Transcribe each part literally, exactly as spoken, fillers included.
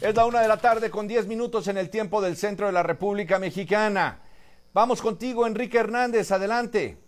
Es la una de la tarde con diez minutos en el tiempo del centro de la República Mexicana. Vamos contigo, Enrique Hernández, adelante.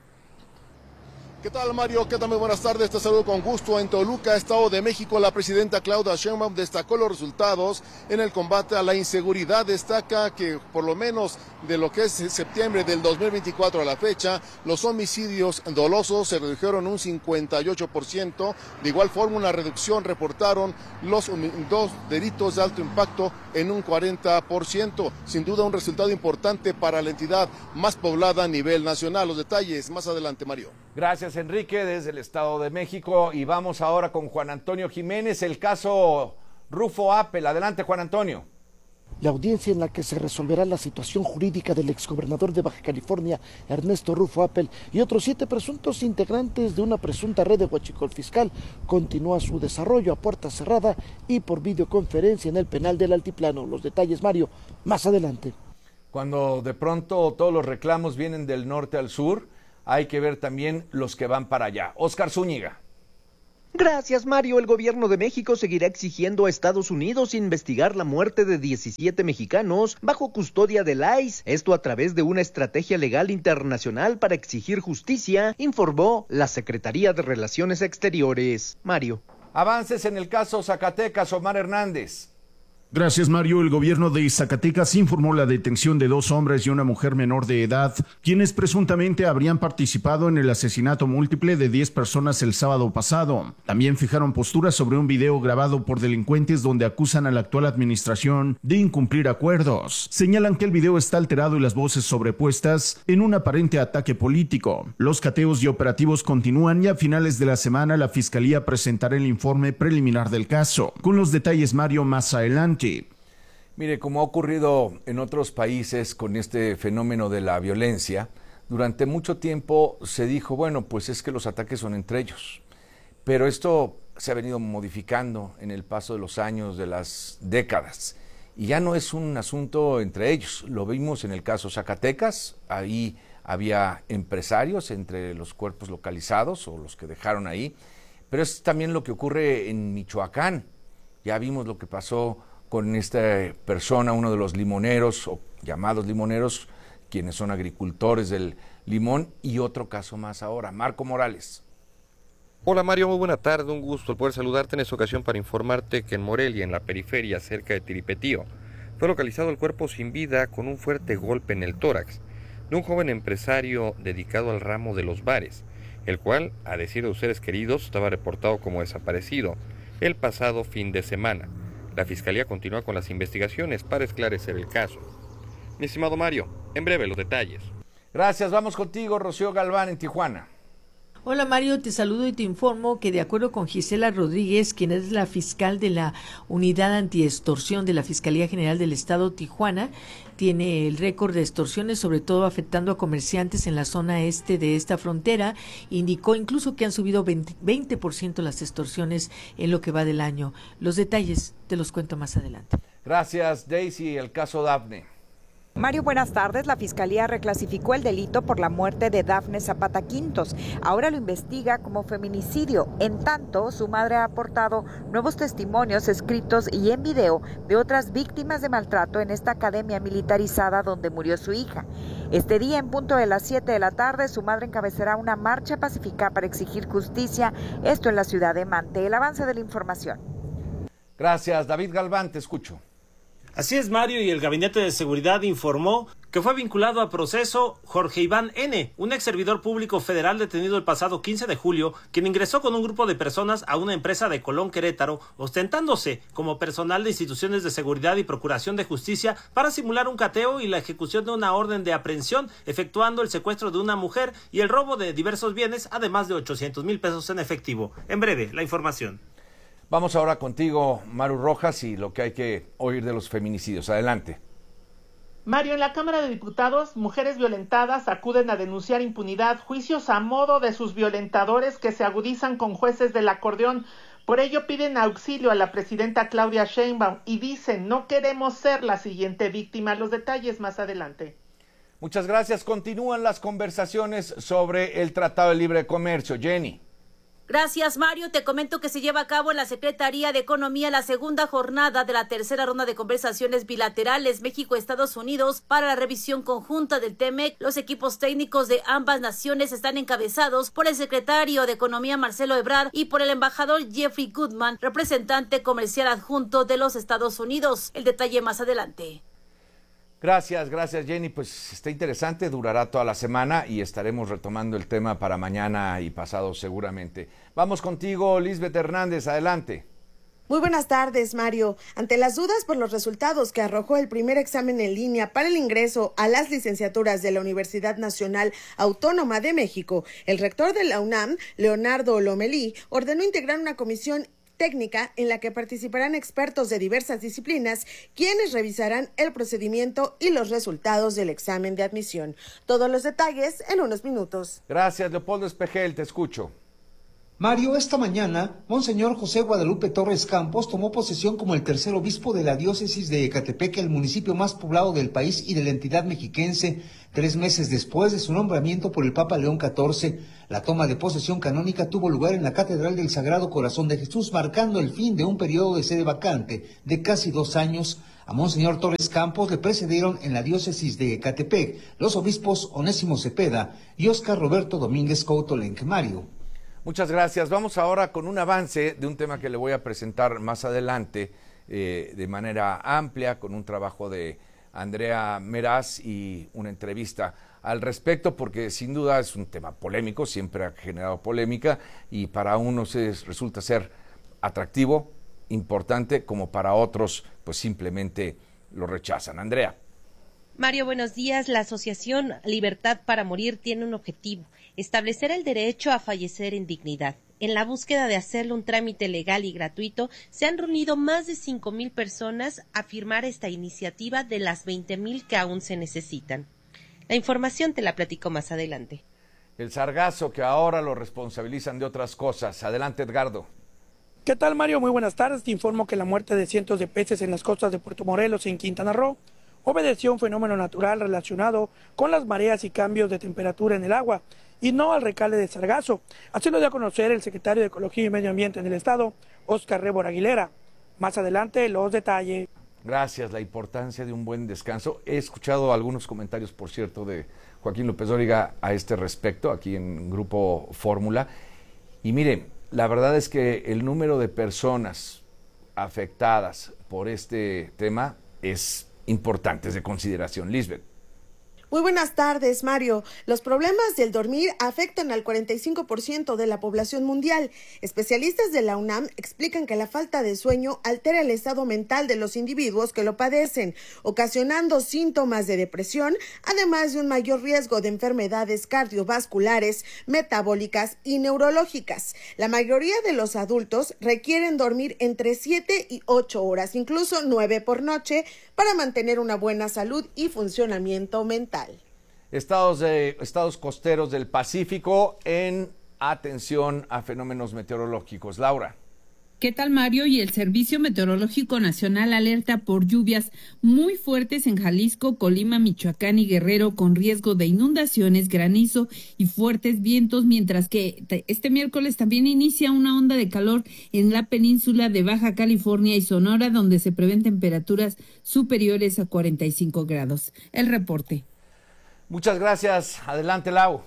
¿Qué tal, Mario? ¿Qué tal? Muy buenas tardes, te saludo con gusto. En Toluca, Estado de México, la presidenta Claudia Sheinbaum destacó los resultados en el combate a la inseguridad. Destaca que por lo menos de lo que es septiembre del dos mil veinticuatro a la fecha, los homicidios dolosos se redujeron un cincuenta y ocho por ciento. De igual forma, una reducción reportaron los dos delitos de alto impacto en un cuarenta por ciento. Sin duda un resultado importante para la entidad más poblada a nivel nacional. Los detalles más adelante, Mario. Gracias, Enrique, desde el Estado de México. Y vamos ahora con Juan Antonio Jiménez, el caso Rufo Appel. Adelante, Juan Antonio. La audiencia en la que se resolverá la situación jurídica del exgobernador de Baja California, Ernesto Rufo Appel, y otros siete presuntos integrantes de una presunta red de huachicol fiscal, continúa su desarrollo a puerta cerrada y por videoconferencia en el penal del Altiplano. Los detalles, Mario, más adelante. Cuando de pronto todos los reclamos vienen del norte al sur, hay que ver también los que van para allá. Óscar Zúñiga. Gracias, Mario. El gobierno de México seguirá exigiendo a Estados Unidos investigar la muerte de diecisiete mexicanos bajo custodia del I C E. Esto a través de una estrategia legal internacional para exigir justicia, informó la Secretaría de Relaciones Exteriores. Mario. Avances en el caso Zacatecas, Omar Hernández. Gracias, Mario. El gobierno de Zacatecas informó la detención de dos hombres y una mujer menor de edad, quienes presuntamente habrían participado en el asesinato múltiple de diez personas el sábado pasado. También fijaron posturas sobre un video grabado por delincuentes donde acusan a la actual administración de incumplir acuerdos. Señalan que el video está alterado y las voces sobrepuestas en un aparente ataque político. Los cateos y operativos continúan y a finales de la semana la Fiscalía presentará el informe preliminar del caso. Con los detalles, Mario, más adelante. Mire, como ha ocurrido en otros países con este fenómeno de la violencia, durante mucho tiempo se dijo, bueno, pues es que los ataques son entre ellos. Pero esto se ha venido modificando en el paso de los años, de las décadas. Y ya no es un asunto entre ellos. Lo vimos en el caso Zacatecas, ahí había empresarios entre los cuerpos localizados o los que dejaron ahí. Pero es también lo que ocurre en Michoacán. Ya vimos lo que pasó con esta persona, uno de los limoneros, o llamados limoneros, quienes son agricultores del limón, y otro caso más ahora. Marco Morales. Hola, Mario, muy buena tarde, un gusto el poder saludarte en esta ocasión para informarte que en Morelia, en la periferia cerca de Tiripetío, fue localizado el cuerpo sin vida con un fuerte golpe en el tórax de un joven empresario dedicado al ramo de los bares, el cual, a decir de sus seres queridos, estaba reportado como desaparecido el pasado fin de semana. La Fiscalía continúa con las investigaciones para esclarecer el caso. Mi estimado Mario, en breve los detalles. Gracias, vamos contigo, Rocío Galván en Tijuana. Hola Mario, te saludo y te informo que de acuerdo con Gisela Rodríguez, quien es la fiscal de la Unidad Antiextorsión de la Fiscalía General del Estado Tijuana, tiene el récord de extorsiones, sobre todo afectando a comerciantes en la zona este de esta frontera. Indicó incluso que han subido veinte por ciento las extorsiones en lo que va del año. Los detalles te los cuento más adelante. Gracias, Daisy. El caso Dafne. Mario, buenas tardes. La Fiscalía reclasificó el delito por la muerte de Dafne Zapata Quintos. Ahora lo investiga como feminicidio. En tanto, su madre ha aportado nuevos testimonios escritos y en video de otras víctimas de maltrato en esta academia militarizada donde murió su hija. Este día, en punto de las siete de la tarde, su madre encabezará una marcha pacífica para exigir justicia, esto en la ciudad de Mante. El avance de la información. Gracias, David Galván, te escucho. Así es, Mario, y el Gabinete de Seguridad informó que fue vinculado a proceso Jorge Iván N., un ex servidor público federal detenido el pasado quince de julio, quien ingresó con un grupo de personas a una empresa de Colón, Querétaro, ostentándose como personal de instituciones de seguridad y procuración de justicia para simular un cateo y la ejecución de una orden de aprehensión, efectuando el secuestro de una mujer y el robo de diversos bienes, además de ochocientos mil pesos en efectivo. En breve, la información. Vamos ahora contigo, Maru Rojas, y lo que hay que oír de los feminicidios. Adelante. Mario, en la Cámara de Diputados, mujeres violentadas acuden a denunciar impunidad, juicios a modo de sus violentadores que se agudizan con jueces del acordeón. Por ello piden auxilio a la presidenta Claudia Sheinbaum y dicen, no queremos ser la siguiente víctima. Los detalles más adelante. Muchas gracias. Continúan las conversaciones sobre el Tratado de Libre Comercio. Jenny. Gracias, Mario. Te comento que se lleva a cabo en la Secretaría de Economía la segunda jornada de la tercera ronda de conversaciones bilaterales México-Estados Unidos para la revisión conjunta del TEMEC. Los equipos técnicos de ambas naciones están encabezados por el secretario de Economía Marcelo Ebrard y por el embajador Jeffrey Goodman, representante comercial adjunto de los Estados Unidos. El detalle más adelante. Gracias, gracias Jenny. Pues está interesante, durará toda la semana y estaremos retomando el tema para mañana y pasado seguramente. Vamos contigo, Lisbeth Hernández, adelante. Muy buenas tardes, Mario. Ante las dudas por los resultados que arrojó el primer examen en línea para el ingreso a las licenciaturas de la Universidad Nacional Autónoma de México, el rector de la UNAM, Leonardo Lomelí, ordenó integrar una comisión técnica en la que participarán expertos de diversas disciplinas, quienes revisarán el procedimiento y los resultados del examen de admisión. Todos los detalles en unos minutos. Gracias, Leopoldo Espejel, te escucho. Mario, esta mañana, Monseñor José Guadalupe Torres Campos tomó posesión como el tercer obispo de la diócesis de Ecatepec, el municipio más poblado del país y de la entidad mexiquense, tres meses después de su nombramiento por el Papa León catorce. La toma de posesión canónica tuvo lugar en la Catedral del Sagrado Corazón de Jesús, marcando el fin de un periodo de sede vacante de casi dos años. A Monseñor Torres Campos le precedieron en la diócesis de Ecatepec los obispos Onésimo Cepeda y Óscar Roberto Domínguez Coutolenc. Mario. Muchas gracias. Vamos ahora con un avance de un tema que le voy a presentar más adelante eh, de manera amplia, con un trabajo de Andrea Meraz y una entrevista al respecto, porque sin duda es un tema polémico, siempre ha generado polémica y para unos es, resulta ser atractivo, importante, como para otros pues simplemente lo rechazan. Andrea. Mario, buenos días. La Asociación Libertad para Morir tiene un objetivo: establecer el derecho a fallecer en dignidad. En la búsqueda de hacerlo un trámite legal y gratuito, se han reunido más de cinco mil personas a firmar esta iniciativa de las veinte mil que aún se necesitan. La información te la platico más adelante. El sargazo, que ahora lo responsabilizan de otras cosas. Adelante, Edgardo. ¿Qué tal, Mario? Muy buenas tardes. Te informo que la muerte de cientos de peces en las costas de Puerto Morelos, en Quintana Roo, obedeció a un fenómeno natural relacionado con las mareas y cambios de temperatura en el agua, y no al recale de sargazo. Así lo dio a conocer el secretario de Ecología y Medio Ambiente en el Estado, Óscar Rébora Aguilera. Más adelante, los detalles. Gracias, la importancia de un buen descanso. He escuchado algunos comentarios, por cierto, de Joaquín López Dóriga a este respecto, aquí en Grupo Fórmula. Y mire, la verdad es que el número de personas afectadas por este tema es importante, es de consideración. Lisbeth. Muy buenas tardes, Mario. Los problemas del dormir afectan al cuarenta y cinco por ciento de la población mundial. Especialistas de la UNAM explican que la falta de sueño altera el estado mental de los individuos que lo padecen, ocasionando síntomas de depresión, además de un mayor riesgo de enfermedades cardiovasculares, metabólicas y neurológicas. La mayoría de los adultos requieren dormir entre siete y ocho horas, incluso nueve por noche, para mantener una buena salud y funcionamiento mental. Estados, de, estados costeros del Pacífico en atención a fenómenos meteorológicos. Laura. ¿Qué tal, Mario? Y el Servicio Meteorológico Nacional alerta por lluvias muy fuertes en Jalisco, Colima, Michoacán y Guerrero, con riesgo de inundaciones, granizo y fuertes vientos, mientras que este miércoles también inicia una onda de calor en la península de Baja California y Sonora, donde se prevén temperaturas superiores a cuarenta y cinco grados. El reporte. Muchas gracias. Adelante, Lau.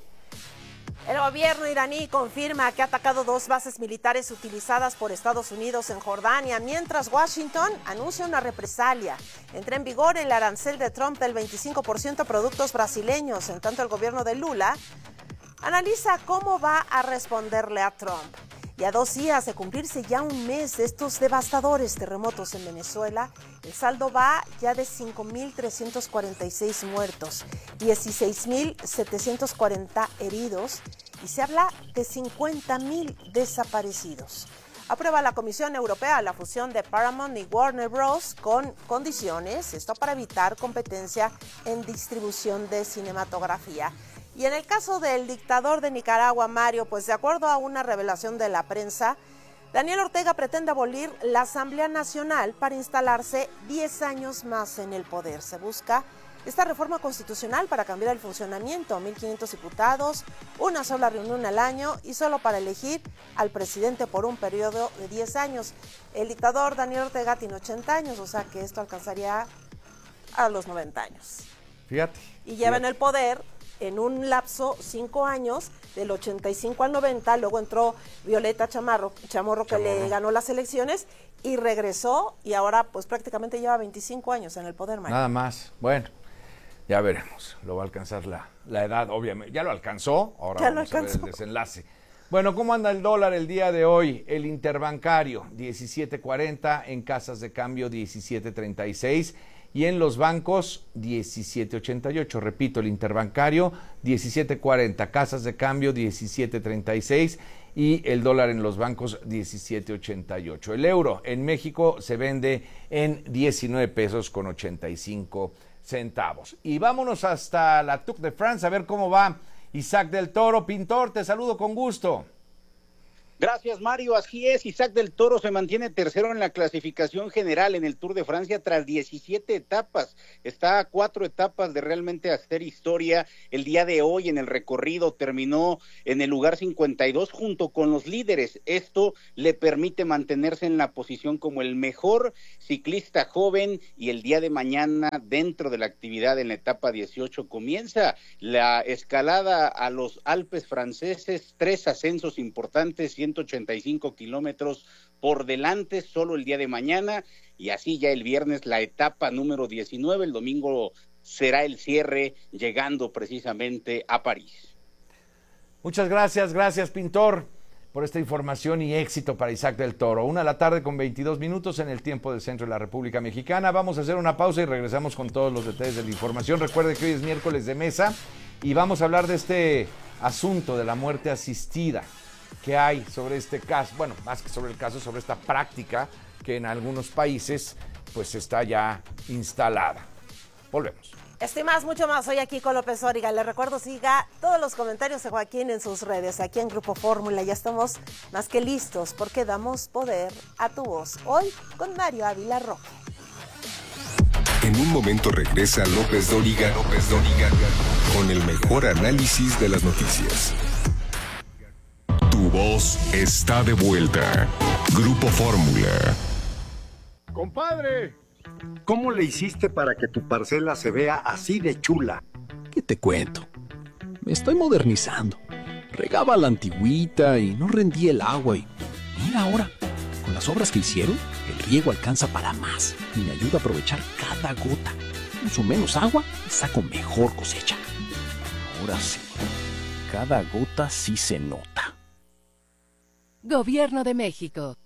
El gobierno iraní confirma que ha atacado dos bases militares utilizadas por Estados Unidos en Jordania, mientras Washington anuncia una represalia. Entra en vigor el arancel de Trump del veinticinco por ciento a productos brasileños, en tanto el gobierno de Lula analiza cómo va a responderle a Trump. Y a dos días de cumplirse ya un mes de estos devastadores terremotos en Venezuela, el saldo va ya de cinco mil trescientos cuarenta y seis muertos, dieciséis mil setecientos cuarenta heridos y se habla de cincuenta mil desaparecidos. Aprueba la Comisión Europea la fusión de Paramount y Warner Bros. Con condiciones, esto para evitar competencia en distribución de cinematografía. Y en el caso del dictador de Nicaragua, Mario, pues de acuerdo a una revelación de la prensa, Daniel Ortega pretende abolir la Asamblea Nacional para instalarse diez años más en el poder. Se busca esta reforma constitucional para cambiar el funcionamiento, mil quinientos diputados, una sola reunión al año y solo para elegir al presidente por un periodo de diez años. El dictador Daniel Ortega tiene ochenta años, o sea que esto alcanzaría a los noventa años. Fíjate. Y lleva fíjate. en el poder en un lapso cinco años, del ochenta y cinco al noventa, luego entró Violeta Chamorro, Chamorro que Chamorro. le ganó las elecciones y regresó y ahora pues prácticamente lleva veinticinco años en el poder, Mario. Nada más. Bueno, ya veremos. Lo va a alcanzar la, la edad, obviamente. Ya lo alcanzó, ahora ya vamos lo a ver el desenlace. Bueno, ¿cómo anda el dólar el día de hoy? El interbancario, diecisiete cuarenta, en casas de cambio diecisiete treinta y seis y en los bancos diecisiete ochenta y ocho. Repito, el interbancario diecisiete cuarenta, casas de cambio diecisiete treinta y seis y el dólar en los bancos diecisiete ochenta y ocho. El euro en México se vende en diecinueve pesos con ochenta y cinco centavos. Y vámonos hasta la Tour de France a ver cómo va Isaac del Toro. Pintor, te saludo con gusto. Gracias, Mario. Así es, Isaac del Toro se mantiene tercero en la clasificación general en el Tour de Francia tras diecisiete etapas. Está a cuatro etapas de realmente hacer historia. El día de hoy en el recorrido terminó en el lugar cincuenta y dos junto con los líderes. Esto le permite mantenerse en la posición como el mejor ciclista joven y el día de mañana dentro de la actividad en la etapa dieciocho comienza la escalada a los Alpes franceses, tres ascensos importantes, ciento ochenta y cinco kilómetros por delante solo el día de mañana y así ya el viernes la etapa número diecinueve, el domingo será el cierre llegando precisamente a París. Muchas gracias, gracias Pintor por esta información y éxito para Isaac del Toro. Una de la tarde con veintidós minutos en el tiempo del centro de la República Mexicana. Vamos a hacer una pausa y regresamos con todos los detalles de la información. Recuerde que hoy es miércoles de mesa y vamos a hablar de este asunto de la muerte asistida que hay sobre este caso, bueno, más que sobre el caso, sobre esta práctica que en algunos países pues está ya instalada. Volvemos. Estoy más, mucho más hoy aquí con López Dóriga. Les recuerdo, siga todos los comentarios de Joaquín en sus redes. Aquí en Grupo Fórmula ya estamos más que listos porque damos poder a tu voz. Hoy con Mario Ávila Roque. En un momento regresa López Dóriga, López Dóriga con el mejor análisis de las noticias. Tu voz está de vuelta. Grupo Fórmula. Compadre, ¿cómo le hiciste para que tu parcela se vea así de chula? ¿Qué te cuento? Me estoy modernizando. Regaba a la antigüita y no rendía el agua y mira ahora, con las obras que hicieron, el riego alcanza para más y me ayuda a aprovechar cada gota. Uso menos agua y saco mejor cosecha. Ahora sí, cada gota sí se nota. Gobierno de México.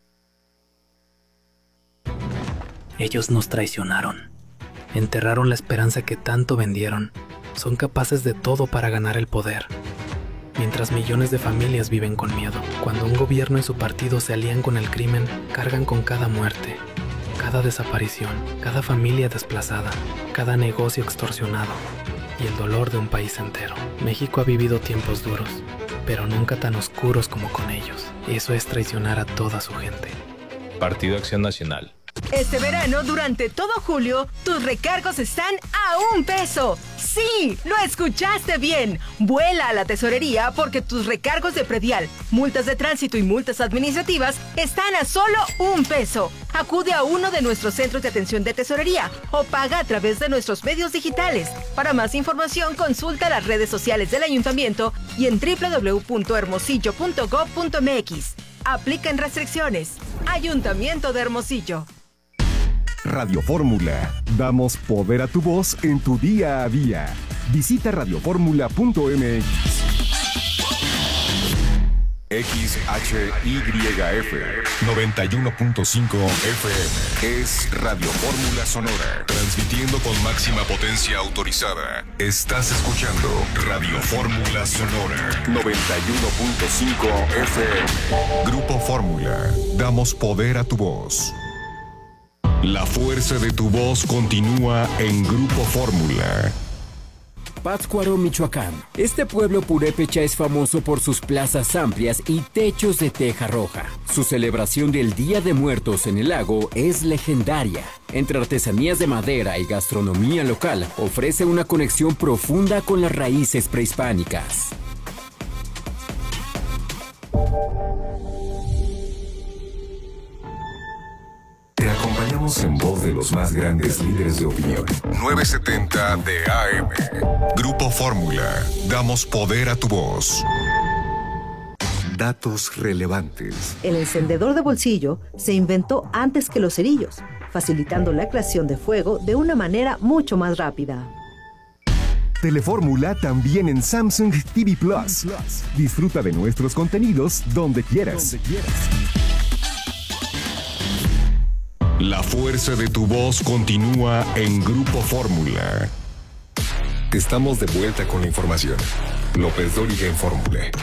Ellos nos traicionaron. Enterraron la esperanza que tanto vendieron. Son capaces de todo para ganar el poder. Mientras millones de familias viven con miedo. Cuando un gobierno y su partido se alían con el crimen, cargan con cada muerte, cada desaparición, cada familia desplazada, cada negocio extorsionado y el dolor de un país entero. México ha vivido tiempos duros, pero nunca tan oscuros como con ellos. Eso es traicionar a toda su gente. Partido Acción Nacional. Este verano, durante todo julio, tus recargos están a un peso. ¡Sí! ¡Lo escuchaste bien! Vuela a la tesorería porque tus recargos de predial, multas de tránsito y multas administrativas están a solo un peso. Acude a uno de nuestros centros de atención de tesorería o paga a través de nuestros medios digitales. Para más información, consulta las redes sociales del Ayuntamiento y en doble u doble u doble u punto hermosillo punto gob punto m x. Aplican restricciones. Ayuntamiento de Hermosillo. Radio Fórmula. Damos poder a tu voz en tu día a día. Visita radio fórmula punto m x. X H Y F noventa y uno punto cinco F M es Radio Fórmula Sonora, transmitiendo con máxima potencia autorizada. Estás escuchando Radio Fórmula Sonora noventa y uno punto cinco F M. Grupo Fórmula, damos poder a tu voz. La fuerza de tu voz continúa en Grupo Fórmula. Pátzcuaro, Michoacán. Este pueblo purépecha es famoso por sus plazas amplias y techos de teja roja. Su celebración del Día de Muertos en el lago es legendaria. Entre artesanías de madera y gastronomía local, ofrece una conexión profunda con las raíces prehispánicas. Te acompañamos en voz de los más grandes líderes de opinión. novecientos setenta de A M. Grupo Fórmula. Damos poder a tu voz. Datos relevantes. El encendedor de bolsillo se inventó antes que los cerillos, facilitando la creación de fuego de una manera mucho más rápida. Telefórmula también en Samsung T V Plus. Disfruta de nuestros contenidos donde quieras. Donde quieras. La fuerza de tu voz continúa en Grupo Fórmula. Estamos de vuelta con la información. López Dóriga en Fórmula.